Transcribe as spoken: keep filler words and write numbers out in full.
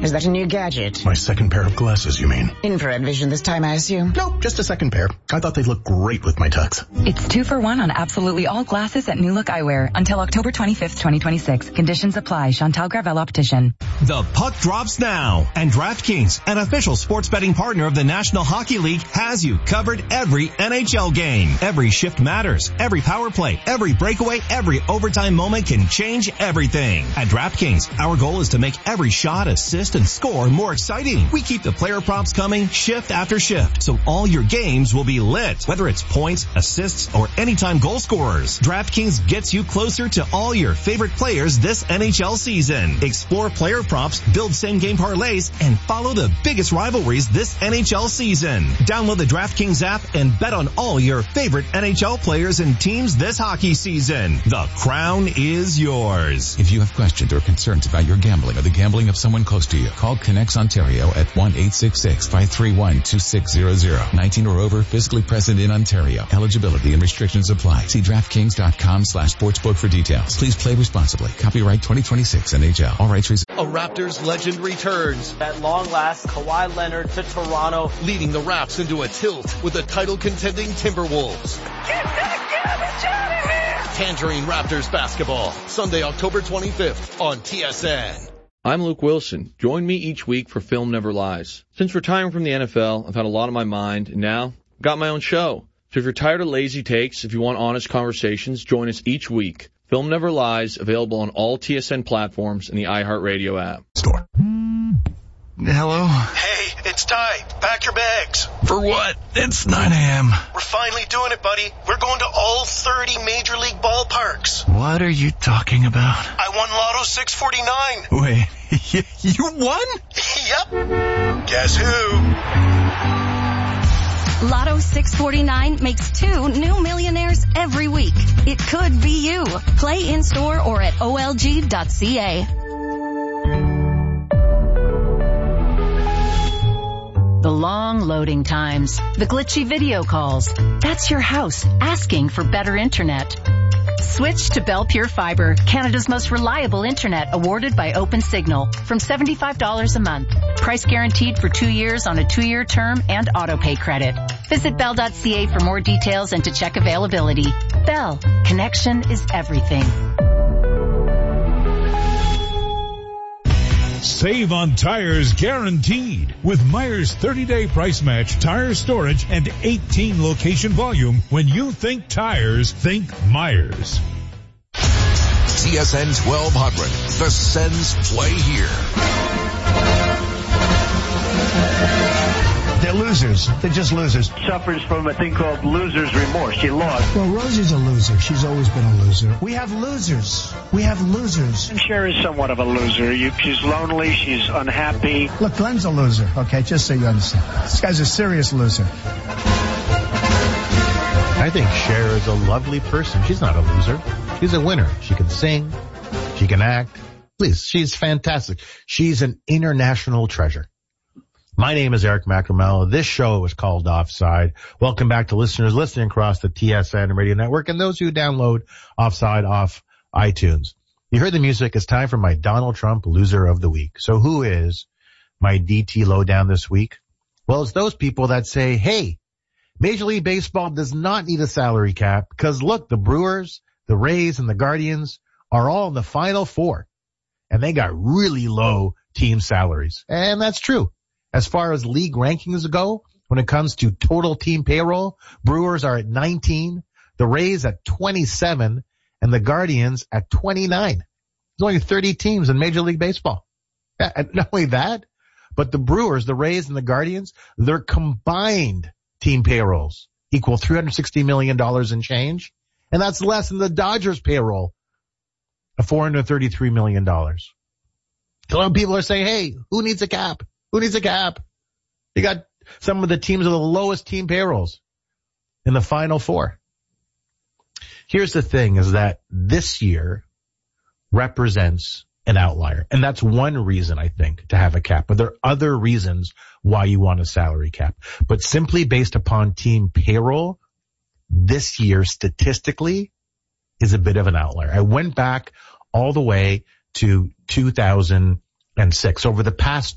Is that a new gadget? My second pair of glasses, you mean? Infrared vision this time, I assume? Nope, just a second pair. I thought they'd look great with my tux. It's two for one on absolutely all glasses at New Look Eyewear until October twenty-fifth, twenty twenty-six. Conditions apply. Chantal Gravel Optician. The puck drops now, and DraftKings, an official sports betting partner of the National Hockey League, has you covered every N H L game. Every shift matters. Every power play, every breakaway, every overtime moment can change everything. At DraftKings, our goal is to make every shot, assist, and score more exciting. We keep the player props coming shift after shift, so all your games will be lit, whether it's points, assists, or anytime goal scorers. DraftKings gets you closer to all your favorite players this N H L season. Explore player props, build same-game parlays, and follow the biggest rivalries this N H L season. Download the DraftKings app and bet on all your favorite N H L players and teams this hockey season. The crown is yours. If you have questions or concerns about your gambling or the gambling of someone close to you, call Connects Ontario at one eight six six, five three one, two six zero zero. nineteen or over, physically present in Ontario. Eligibility and restrictions apply. See DraftKings.com slash sportsbook for details. Please play responsibly. Copyright twenty twenty-six N H L. All rights reserved. A Raptors legend returns. At long last, Kawhi Leonard to Toronto, leading the Raps into a tilt with the title-contending Timberwolves. Get that garbage out of here! Tangerine Raptors basketball, Sunday, October twenty-fifth on T S N. I'm Luke Wilson. Join me each week for Film Never Lies. Since retiring from the N F L, I've had a lot on my mind, and now I've got my own show. So if you're tired of lazy takes, if you want honest conversations, join us each week. Film Never Lies, available on all T S N platforms and the iHeartRadio app. Store. Hello? Hey, it's Ty. Pack your bags. For what? It's nine a.m. We're finally doing it, buddy. We're going to all thirty Major League ballparks. What are you talking about? I won Lotto six forty-nine. Wait, you won? Yep. Guess who? Lotto six forty-nine makes two new millionaires every week. It could be you. Play in-store or at O L G dot C A. The long loading times, the glitchy video calls. That's your house asking for better internet. Switch to Bell Pure Fiber, Canada's most reliable internet, awarded by OpenSignal, from seventy-five dollars a month. Price guaranteed for two years on a two-year term and auto-pay credit. Visit bell dot c a for more details and to check availability. Bell, connection is everything. Save on tires guaranteed with Myers thirty-day price match tire storage and eighteen location volume. When you think tires, think Myers. T S N twelve hundred. The Sens play here. They're losers. They're just losers. Suffers from a thing called loser's remorse. She lost. Well, Rosie's a loser. She's always been a loser. We have losers. We have losers. Cher is somewhat of a loser. You, she's lonely. She's unhappy. Look, Glenn's a loser, okay? Just so you understand. This guy's a serious loser. I think Cher is a lovely person. She's not a loser. She's a winner. She can sing. She can act. Please, she's fantastic. She's an international treasure. My name is Eric Macramello. This show is called Offside. Welcome back to listeners listening across the T S N Radio Network and those who download Offside off iTunes. You heard the music. It's time for my Donald Trump Loser of the Week. So who is my D T lowdown this week? Well, it's those people that say, hey, Major League Baseball does not need a salary cap because, look, the Brewers, the Rays, and the Guardians are all in the Final Four, and they got really low team salaries. And that's true. As far as league rankings go, when it comes to total team payroll, Brewers are at nineteen, the Rays at twenty-seven, and the Guardians at twenty-nine. There's only thirty teams in Major League Baseball. Not only that, but the Brewers, the Rays, and the Guardians, their combined team payrolls equal three hundred sixty million dollars in change, and that's less than the Dodgers' payroll of four hundred thirty-three million dollars. A lot of people are saying, hey, who needs a cap? Who needs a cap? You got some of the teams with the lowest team payrolls in the Final Four. Here's the thing is that this year represents an outlier. And that's one reason, I think, to have a cap. But there are other reasons why you want a salary cap. But simply based upon team payroll, this year statistically is a bit of an outlier. I went back all the way to two thousand six. Over the past